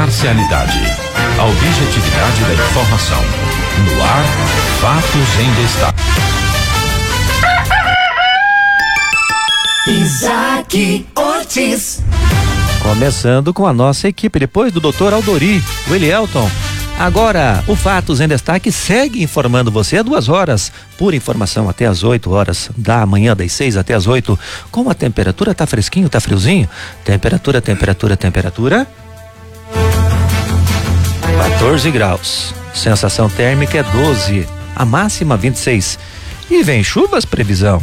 imparcialidade, a objetividade da informação. No ar, fatos em destaque. Isaac Ortiz. Começando com a nossa equipe, depois do Dr. Aldori, o Elielton. Agora, o Fatos em Destaque segue informando você a 2 horas, por informação até as 8 horas da manhã, das 6 até as 8. Como a temperatura tá fresquinho, tá friozinho? Temperatura. 14 graus. Sensação térmica é 12. A máxima 26. E vem chuvas, previsão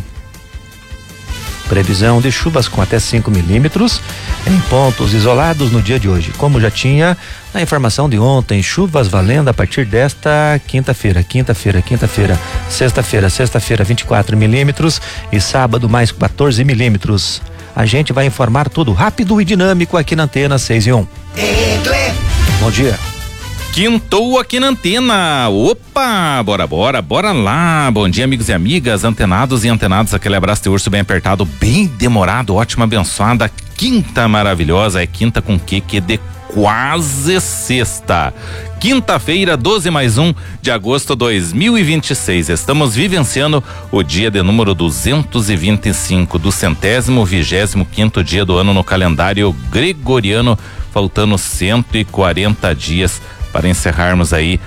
de chuvas com até 5 milímetros em pontos isolados no dia de hoje. Como já tinha na informação de ontem, chuvas valendo a partir desta quinta-feira, sexta-feira 24 milímetros e sábado mais 14 milímetros. A gente vai informar tudo rápido e dinâmico aqui na Antena 6 e 1. Bom dia. Quintou aqui na antena. Opa, bora lá. Bom dia, amigos e amigas, antenados e antenados. Aquele abraço de urso bem apertado, bem demorado, ótima, abençoada. Quinta maravilhosa, é quinta com que de quase sexta. Quinta-feira, 12+1 de agosto de 2026. Estamos vivenciando o dia de número 225 do 125º dia do ano no calendário gregoriano, faltando 140 dias para encerrarmos aí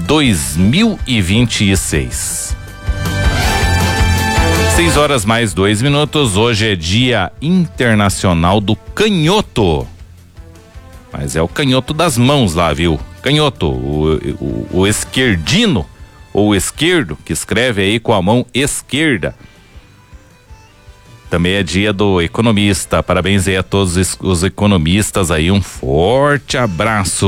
2026. 6 horas mais 2 minutos. Hoje é Dia Internacional do Canhoto. Mas é o canhoto das mãos lá, viu? Canhoto, o esquerdino, ou o esquerdo, que escreve aí com a mão esquerda. Também é dia do economista. Parabéns aí a todos os economistas aí. Um forte abraço.